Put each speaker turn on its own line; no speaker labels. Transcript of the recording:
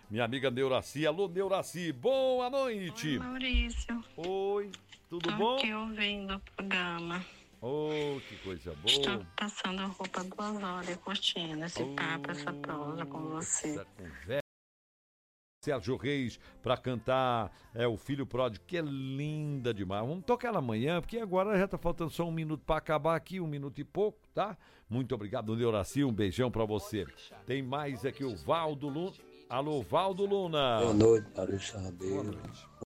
minha amiga Neuraci. Alô, Neuraci, boa noite.
Oi, Maurício.
Oi, tudo
Tô
bom?
aqui ouvindo o programa.
Oh, que coisa
Estou
boa.
passando roupa 2 horas e curtindo esse papo, essa prosa com você.
Essa conversa. Sérgio Reis para cantar o Filho Pródigo, que é linda demais. Vamos tocar ela amanhã, porque agora já tá faltando só 1 minuto para acabar aqui, 1 minuto e pouco, tá? Muito obrigado, Neuraci, um beijão para você. Tem mais aqui o Valdo Luna. Alô, Valdo Luna.
Boa noite, Maurício Rabelo.
Boa noite.